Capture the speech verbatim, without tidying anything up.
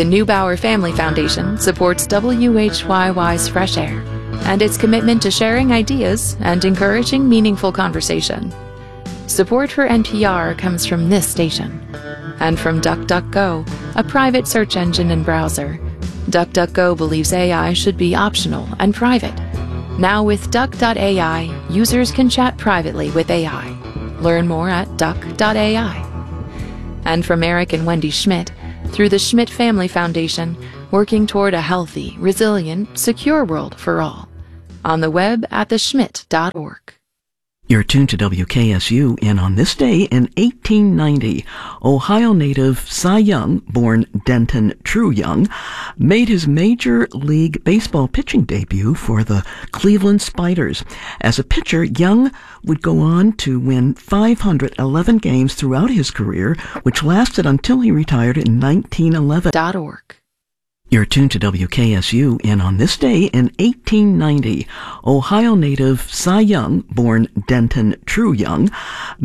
The Neubauer Family Foundation supports W H Y Y's Fresh Air and its commitment to sharing ideas and encouraging meaningful conversation. Support for N P R comes from this station and from DuckDuckGo, a private search engine and browser. DuckDuckGo believes A I should be optional and private. Now with Duck dot A I, users can chat privately with A I. Learn more at Duck dot A I. And from Eric and Wendy Schmidt, through the Schmidt Family Foundation, working toward a healthy, resilient, secure world for all. On the web at the schmidt dot org. You're tuned to W K S U, and on this day in eighteen ninety, Ohio native Cy Young, born Denton True Young, made his Major League Baseball pitching debut for the Cleveland Spiders. As a pitcher, Young would go on to win five hundred eleven games throughout his career, which lasted until he retired in nineteen eleven. .org. You're tuned to W K S U, and on this day in eighteen ninety, Ohio native Cy Young, born Denton True Young,